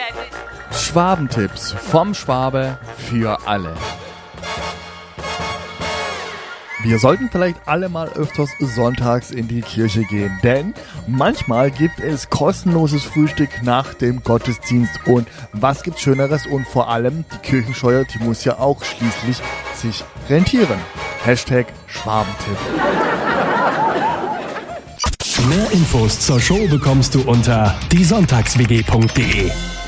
Schwabentipps vom Schwabe für alle. Wir sollten vielleicht alle mal öfters sonntags in die Kirche gehen, denn manchmal gibt es kostenloses Frühstück nach dem Gottesdienst. Und was gibt's Schöneres? Und vor allem, die Kirchensteuer, die muss ja auch schließlich sich rentieren. #Schwabentipp. Mehr Infos zur Show bekommst du unter diesonntagswg.de.